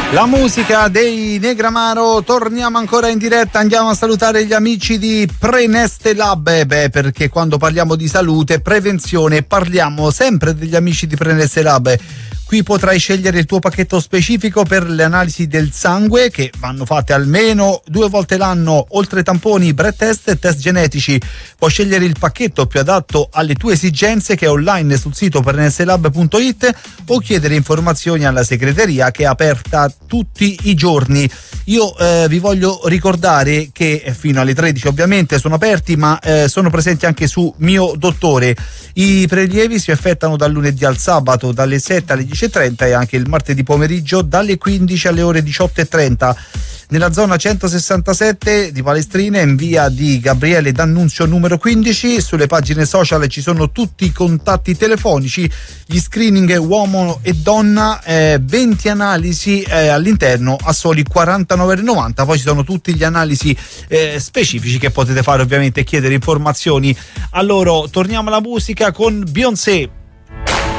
La musica dei Negramaro, torniamo ancora in diretta, andiamo a salutare gli amici di Preneste Lab, perché quando parliamo di salute e prevenzione parliamo sempre degli amici di Preneste Lab. Qui potrai scegliere il tuo pacchetto specifico per le analisi del sangue, che vanno fatte almeno 2 volte l'anno, oltre tamponi, breath test e test genetici. Puoi scegliere il pacchetto più adatto alle tue esigenze, che è online sul sito prenestelab.it, o chiedere informazioni alla segreteria, che è aperta tutti i giorni. Io vi voglio ricordare che fino alle 13 ovviamente sono aperti, ma sono presenti anche su Mio Dottore. I prelievi si effettuano dal lunedì al sabato dalle 7 alle 10:30 e anche il martedì pomeriggio dalle 15 alle ore 18:30. Nella zona 167 di Palestrina, in via di Gabriele D'Annunzio numero 15. Sulle pagine social ci sono tutti i contatti telefonici, gli screening uomo e donna, 20 analisi all'interno a soli 49,90 €. Poi ci sono tutti gli analisi specifici che potete fare ovviamente e chiedere informazioni a loro. Torniamo alla musica con Beyoncé.